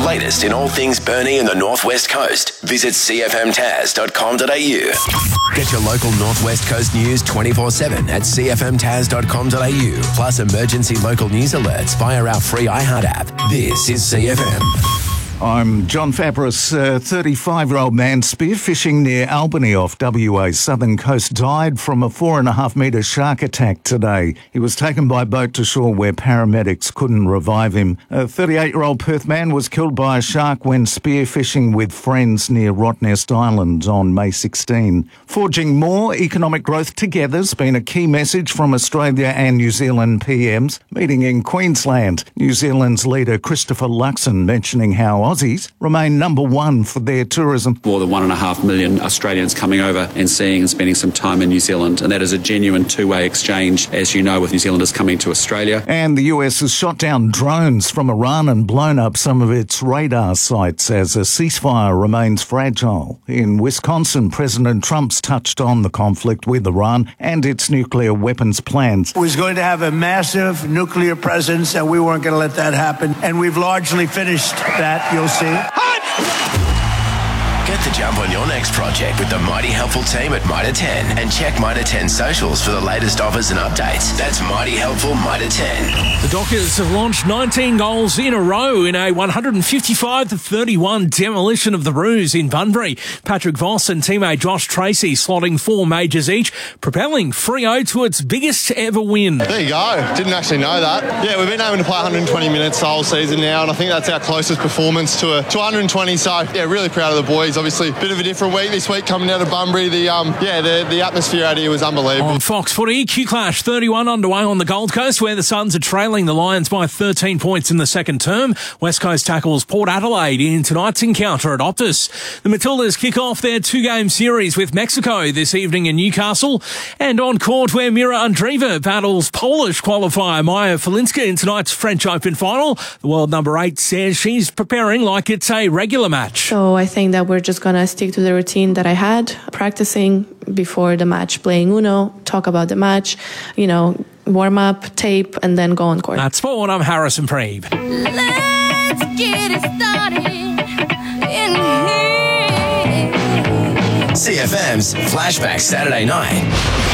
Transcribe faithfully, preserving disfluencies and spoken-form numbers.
latest in all things Burnie and the Northwest Coast, visit c f m taz dot com dot a u. Get your local Northwest Coast news twenty-four seven at c f m taz dot com dot a u, plus emergency local news alerts via our free iHeart app. This is C F M. I'm John Fabris. A thirty-five-year-old man spearfishing near Albany off W A's southern coast died from a four and a half metre shark attack today. He was taken by boat to shore where paramedics couldn't revive him. A thirty-eight-year-old Perth man was killed by a shark when spearfishing with friends near Rottnest Island on May sixteenth. Forging more economic growth together has been a key message from Australia and New Zealand P Ms meeting in Queensland. New Zealand's leader Christopher Luxon mentioning how Aussies remain number one for their tourism. More than one and a half million Australians coming over and seeing and spending some time in New Zealand, and that is a genuine two-way exchange, as you know, with New Zealanders coming to Australia. And the U S has shot down drones from Iran and blown up some of its radar sites as a ceasefire remains fragile. In Wisconsin, President Trump's touched on the conflict with Iran and its nuclear weapons plans. It was going to have a massive nuclear presence, and we weren't going to let that happen, and we've largely finished that. You'll see. Get the jump on your next project with the Mighty Helpful team at Mitre ten, and check Mitre ten socials for the latest offers and updates. That's Mighty Helpful Mitre ten. The Dockers have launched nineteen goals in a row in a one fifty-five to thirty-one demolition of the Roos in Bunbury. Patrick Voss and teammate Josh Tracy slotting four majors each, propelling Freo to its biggest ever win. There you go. Didn't actually know that. Yeah, we've been aiming to play one hundred twenty minutes the whole season now, and I think that's our closest performance to a to one hundred twenty. So yeah, really proud of the boys. Obviously, a bit of a different week this week coming out of Bunbury. The um yeah, the the atmosphere out here was unbelievable. On Fox Footy, Q Clash thirty-one underway on the Gold Coast, where the Suns are trailing the Lions by thirteen points in the second term. West Coast tackles Port Adelaide in tonight's encounter at Optus. The Matildas kick off their two-game series with Mexico this evening in Newcastle. And on court, where Mira Andreeva battles Polish qualifier Maya Felinska in tonight's French Open final, the world number eight says she's preparing like it's a regular match. So I think that we're just going to stick to the routine that I had, practicing before the match, playing Uno, talk about the match, you know, warm up, tape, and then go on court. That's sport. I'm Harrison Preeb. Let's get it started in here. C F M's Flashback Saturday Night.